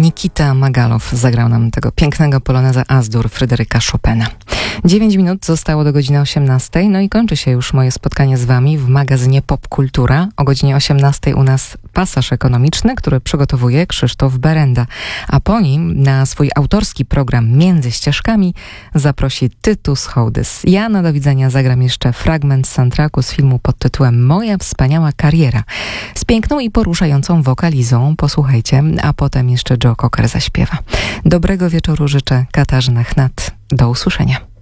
Nikita Magalow zagrał nam tego pięknego poloneza As-dur Fryderyka Chopina. 9 minut zostało do godziny 18. No i kończy się już moje spotkanie z Wami w magazynie Popkultura. O godzinie 18 u nas pasaż ekonomiczny, który przygotowuje Krzysztof Berenda. A po nim na swój autorski program Między ścieżkami zaprosi Tytus Hołdys. Ja na do widzenia zagram jeszcze fragment soundtracku z filmu pod tytułem Moja wspaniała kariera. Z piękną i poruszającą wokalizą. Posłuchajcie, a potem jeszcze Joe Cocker zaśpiewa. Dobrego wieczoru życzę, Katarzyna Chnat. Do usłyszenia.